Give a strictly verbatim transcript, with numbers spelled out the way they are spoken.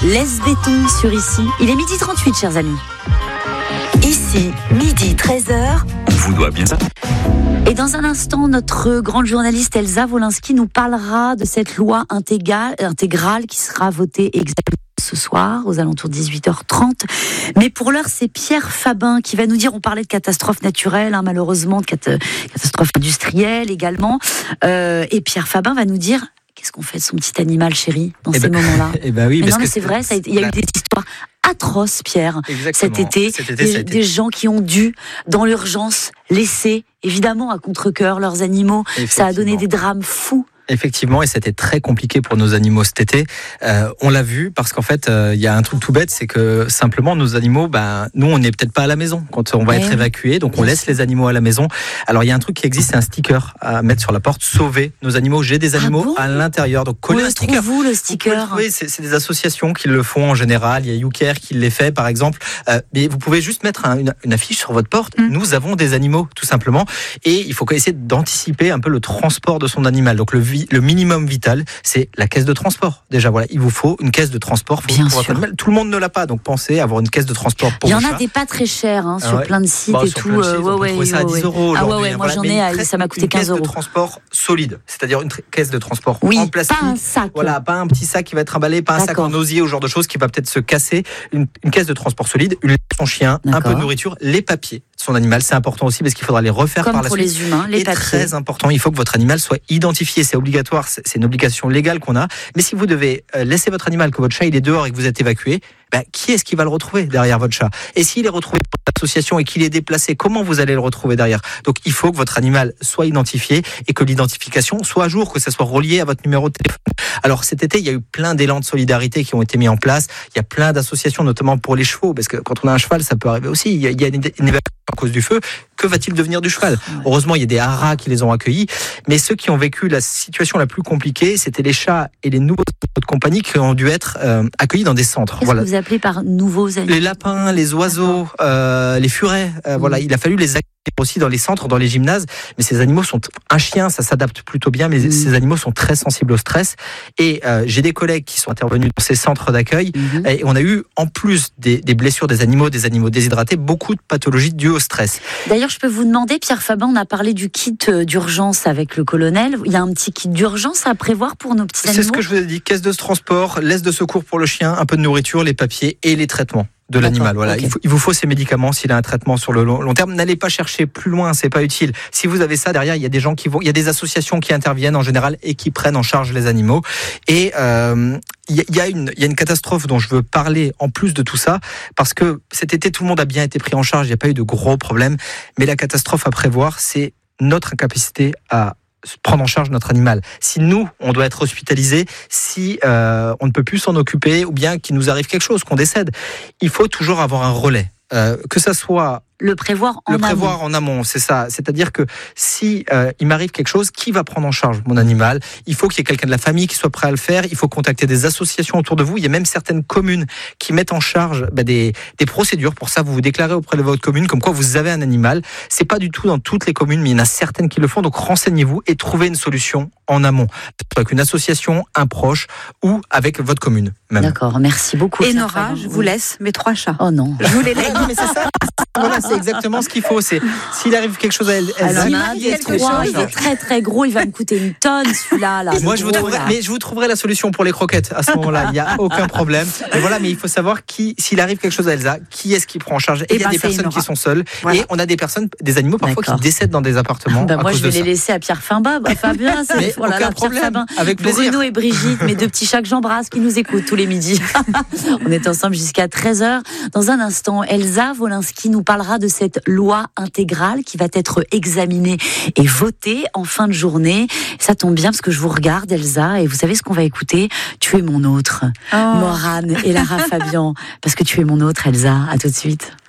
Laisse béton sur Ici. Il est midi trente-huit, chers amis. Ici, midi treize heures. On vous doit bien ça. Et dans un instant, notre grande journaliste Elsa Wolinski nous parlera de cette loi intégrale, intégrale qui sera votée exactement ce soir, aux alentours de dix-huit heures trente. Mais pour l'heure, c'est Pierre Fabin qui va nous dire, on parlait de catastrophes naturelles, hein, malheureusement, de cat- catastrophes industrielles également. Euh, et Pierre Fabin va nous dire, qu'est-ce qu'on fait de son petit animal chéri dans eh ces ben, moments-là Eh ben oui, mais parce non, mais que c'est vrai, ça a été- il y a eu des histoires atroces, Pierre, Exactement. cet été. Cet été, des, ça a été- des gens qui ont dû, dans l'urgence, laisser, évidemment, à contre-cœur, leurs animaux. Ça a donné des drames fous. Effectivement, et c'était très compliqué pour nos animaux cet été. Euh, on l'a vu parce qu'en fait, il euh, y a un truc tout bête, c'est que simplement nos animaux, ben nous, on n'est peut-être pas à la maison quand on va ouais, être évacué, donc on laisse sûr. les animaux à la maison. Alors il y a un truc qui existe, c'est un sticker à mettre sur la porte, sauver nos animaux. J'ai des animaux ah bon à l'intérieur, donc Où coller un le sticker. trouvez-vous, le Vous sticker pouvez le trouver, c'est, c'est des associations qui le font en général. Il y a YouCare qui les fait, par exemple. Euh, mais vous pouvez juste mettre un, une, une affiche sur votre porte. Mm. Nous avons des animaux, tout simplement. Et il faut essayer d'anticiper un peu le transport de son animal. Donc le, vi, le minimum vital, c'est la caisse de transport. Déjà, voilà, il vous faut une caisse de transport pour, Bien pour sûr. votre animal. Tout le monde ne l'a pas, donc pensez à avoir une caisse de transport pour Il y en vos a chats. des pas très chers hein, sur Ah ouais. plein de sites Bon, et sur tout. plein de sites, Euh, on peut ouais, trouver ça ouais, à dix ouais. euros Ah ouais, aujourd'hui, ouais, hein, moi voilà. j'en Mais ai, une à- très- ça m'a coûté une quinze caisse euros. de transport solide, c'est-à-dire une tr- caisse de transport Oui, en plastique. pas un sac. Voilà, pas un petit sac qui va être emballé, pas un sac D'accord. en osier ou ce genre de choses qui va peut-être se casser. Une, une caisse de transport solide, une son chien, un D'accord. peu de nourriture, les papiers de son animal, c'est important aussi parce qu'il faudra les refaire Comme par la pour suite. les humains, les Et papiers. très important, il faut que votre animal soit identifié, c'est obligatoire, c'est c'est une obligation légale qu'on a. Mais si vous devez euh, laisser votre animal, que votre chat il est dehors et que vous êtes évacué, ben, qui est-ce qui va le retrouver derrière votre chat? Et s'il est retrouvé par l'association et qu'il est déplacé, comment vous allez le retrouver derrière? Donc il faut que votre animal soit identifié et que l'identification soit à jour, que ça soit relié à votre numéro de téléphone. Alors cet été, il y a eu plein d'élans de solidarité qui ont été mis en place. Il y a plein d'associations, notamment pour les chevaux, parce que quand on a un cheval, ça peut arriver aussi. Il y a, il y a une, une évacuation à cause du feu. Que va-t-il devenir du cheval? Ouais. Heureusement, il y a des haras qui les ont accueillis. Mais ceux qui ont vécu la situation la plus compliquée, c'était les chats et les nouveaux animaux de compagnie qui ont dû être euh, accueillis dans des centres. Qu'est-ce Voilà. que vous appelez par nouveaux animaux? Les lapins, les oiseaux, euh, les furets, euh, Mmh. voilà, il a fallu les accueillir aussi dans les centres, dans les gymnases. Mais ces animaux sont, un chien, ça s'adapte plutôt bien, mais Mmh. ces animaux sont très sensibles au stress. Et euh, j'ai des collègues qui sont intervenus dans ces centres d'accueil. Mhm. Et on a eu, en plus des, des blessures des animaux, des animaux déshydratés, beaucoup de pathologies dues au stress. D'ailleurs, je peux vous demander, Pierre Fabin, on a parlé du kit d'urgence avec le colonel. Il y a un petit kit d'urgence à prévoir pour nos petits animaux? C'est ce que je vous ai dit, caisse de transport, laisse de secours pour le chien, un peu de nourriture, les papiers et les traitements de D'accord, l'animal. Voilà, ok. il, faut, il vous faut ces médicaments s'il a un traitement sur le long, long terme. N'allez pas chercher plus loin, c'est pas utile. Si vous avez ça derrière, il y a des gens qui vont, il y a des associations qui interviennent en général et qui prennent en charge les animaux. Et euh, il y, a, il y a une, il y a une catastrophe dont je veux parler en plus de tout ça, parce que cet été tout le monde a bien été pris en charge, il n'y a pas eu de gros problèmes. Mais la catastrophe à prévoir, c'est notre incapacité à prendre en charge notre animal. Si nous, on doit être hospitalisé, si euh, on ne peut plus s'en occuper, ou bien qu'il nous arrive quelque chose, qu'on décède, il faut toujours avoir un relais. Euh, que ça soit Le prévoir en le prévoir amont. en amont, c'est ça. C'est-à-dire que si euh, il m'arrive quelque chose, qui va prendre en charge mon animal? Il faut qu'il y ait quelqu'un de la famille qui soit prêt à le faire. Il faut contacter des associations autour de vous. Il y a même certaines communes qui mettent en charge bah, des, des procédures pour ça. Vous vous déclarez auprès de votre commune comme quoi vous avez un animal. C'est pas du tout dans toutes les communes, mais il y en a certaines qui le font. Donc renseignez-vous et trouvez une solution en amont, avec une association, un proche ou avec votre commune même. D'accord, merci beaucoup. Et Pierre Nora, Fabin. je vous laisse mes trois chats. Oh non. Je vous les laisse. Voilà, mais c'est ça. Voilà, c'est exactement ce qu'il faut. C'est s'il arrive quelque chose à elle, elle Alors, elle- il y en a un qui des est-ce qui trois, s'en il est charge? très très gros, il va me coûter une tonne celui-là. Là, Moi, le je vous gros, trouverai, là. mais je vous trouverai la solution pour les croquettes à ce moment-là. Il n'y a aucun problème. Mais voilà, mais il faut savoir qui, s'il arrive quelque chose à Elsa, qui est-ce qui prend en charge? Et Eh il y a ben, des c'est personnes Nora. qui sont seules. Voilà. Et on a des personnes, des animaux parfois D'accord. qui décèdent dans des appartements. Bah, à moi, cause je vais de les ça. laisser à Pierre Fabin, bah, Fabien, c'est Mais oh là là, aucun Pierre problème. Fabin, Avec plaisir. Bruno et Brigitte, mes deux petits chats que j'embrasse, qui nous écoutent tous les midis. On est ensemble jusqu'à treize heures. Dans un instant, Elsa Wolinski nous parlera de cette loi intégrale qui va être examinée et votée en fin de journée. Ça tombe bien parce que je vous regarde, Elsa, et vous savez ce qu'on va écouter? Tu es mon autre. Oh. Morane et Lara Fabian. Parce que tu es mon autre, Elsa. À tout de suite.